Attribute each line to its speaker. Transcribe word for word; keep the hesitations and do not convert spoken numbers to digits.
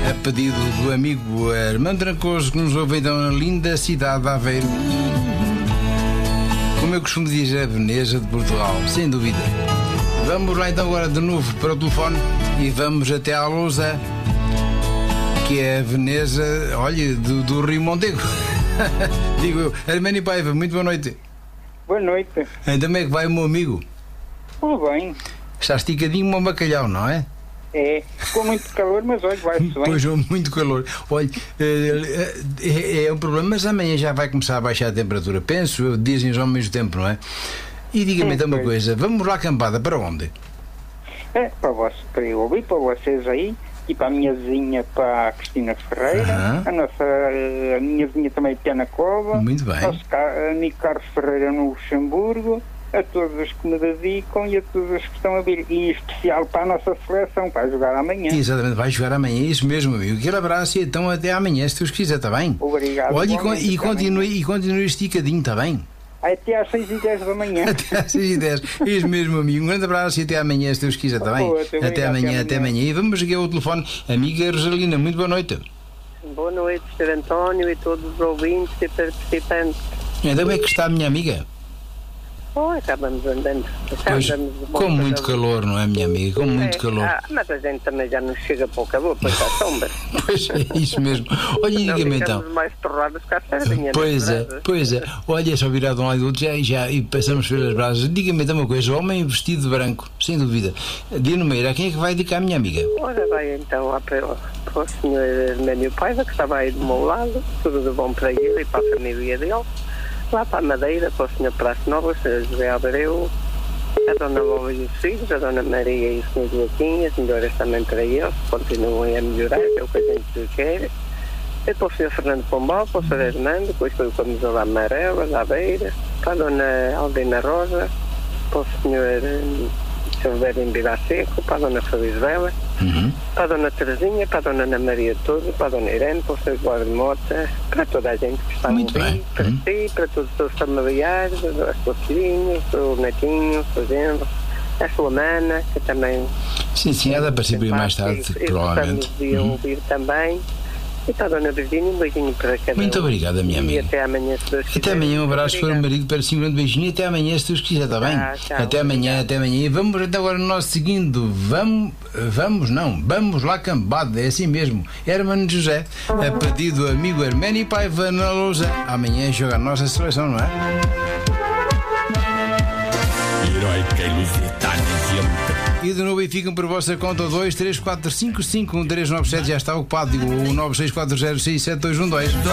Speaker 1: a pedido do amigo Armando Trancoso, que nos ouve então na linda cidade de Aveiro. Como eu costumo dizer, a Veneza de Portugal, sem dúvida. Vamos lá então agora de novo para o telefone e vamos até à Lousa, que é a Veneza, olha, do, do Rio Mondego. Digo eu, Armando Paiva, muito boa noite.
Speaker 2: Boa noite.
Speaker 1: Ainda bem que vai o meu amigo.
Speaker 2: Tudo bem.
Speaker 1: Está esticadinho como um bacalhau, não é?
Speaker 2: É, com muito calor, mas olha, vai-se bem.
Speaker 1: Pois, muito calor. Olha, é, é, é um problema, mas amanhã já vai começar a baixar a temperatura. Penso, dizem ao mesmo tempo, não é? E diga-me então uma coisa, vamos lá acampada, para onde?
Speaker 2: É, para, vós, para eu ouvir, para vocês aí, e para a minha vizinha, para a Cristina Ferreira, uh-huh. a, nossa, a minha vizinha também, Piana Cova,
Speaker 1: muito bem.
Speaker 2: Nosso, a amigo Carlos Ferreira no Luxemburgo, a todos os que me dedicam e a todos os que estão a vir, e em especial para a nossa seleção, para jogar amanhã.
Speaker 1: Exatamente, vai jogar amanhã, isso mesmo, amigo. Aquele abraço e então até amanhã, se Deus quiser, está bem?
Speaker 2: Obrigado.
Speaker 1: Olha, e, e, continue, e continue esticadinho, está bem?
Speaker 2: Até às seis e dez da manhã.
Speaker 1: Até às seis e dez. Isso mesmo, amigo. Um grande abraço e até amanhã, se Deus quiser, está bem?
Speaker 2: Boa, até,
Speaker 1: até amanhã, até amanhã. E vamos aqui ao telefone. Amiga Rosalina, muito boa noite.
Speaker 3: Boa noite, senhor António e todos os ouvintes e participantes.
Speaker 1: Ainda bem que está a minha amiga.
Speaker 3: Oh, acabamos andando.
Speaker 1: Pois,
Speaker 3: andamos
Speaker 1: com muito calor, não é, minha amiga? Com muito
Speaker 3: é,
Speaker 1: calor.
Speaker 3: Ah, mas a gente também já não chega para o calor, pois está sombra.
Speaker 1: Pois é, isso mesmo. Olha, diga-me então.
Speaker 3: mais torradas que a sardinha.
Speaker 1: Pois é, pois é. Olha, é só virar de um lado do outro já, já, e passamos pelas brasas. Diga-me então uma coisa, homem vestido de branco, sem dúvida. Dino Meira, quem é que vai dedicar a minha amiga?
Speaker 3: Ora, vai então à, para, para o senhor Arménio Paiva, que estava aí do meu lado, tudo de bom para ele e para a família dele. Lá para a Madeira, para o senhor Praça Nova, o senhor José Abreu, a dona Lola e os filhos, a dona Maria e o senhor Joaquim, as melhoras também para eles, continuem a melhorar, é o que a gente quer. E para o senhor Fernando Pombal, para o senhor Armando, depois foi o camisola amarela, da Beira, para a dona Aldina Rosa, para o senhor Silvério em Vila Seco, para a dona Felizbela, uhum. para a dona Terezinha, para a dona Ana Maria Todo, para a dona Irene, para o senhor Eduardo Mota, para toda a gente que está a ouvir, para uhum. si, para todos os seus familiares, as suas filhinhas, o seu netinho, o seu genro, a sua mana, que também...
Speaker 1: Sim, sim, ela para sempre mais tarde,
Speaker 3: e,
Speaker 1: provavelmente.
Speaker 3: E uhum. ouvir também. E para a dona Virgínia, um beijinho para cada um.
Speaker 1: Muito obrigada, minha amiga.
Speaker 3: E até amanhã, se Deus quiser.
Speaker 1: Até amanhã, um abraço para o marido, para si, um grande beijinho. E até amanhã, se Deus quiser, está bem?
Speaker 3: Ah, tchau,
Speaker 1: até amanhã,
Speaker 3: obrigado.
Speaker 1: até amanhã. E vamos então agora no nosso seguindo. Vamos, vamos, não, vamos lá cambada, é assim mesmo. Hermano José, a pedido do amigo Arménio Paiva na Lousa. Amanhã joga a nossa seleção, não é?
Speaker 4: Heroica e lusitana sempre.
Speaker 1: E de novo, e ficam por vossa conta dois, três, quatro, cinco, cinco, um, três, nove, sete. Já está ocupado. Digo o nove seis quatro zero seis sete dois um dois.